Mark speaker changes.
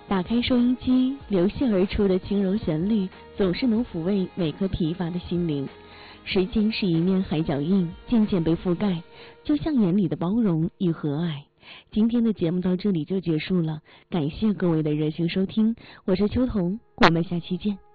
Speaker 1: 打开收音机，流泻而出的轻柔旋律，总是能抚慰每颗疲乏的心灵。时间是一面海脚印，渐渐被覆盖，就像眼里的包容与和蔼。今天的节目到这里就结束了，感谢各位的热情收听，我是秋彤，我们下期见。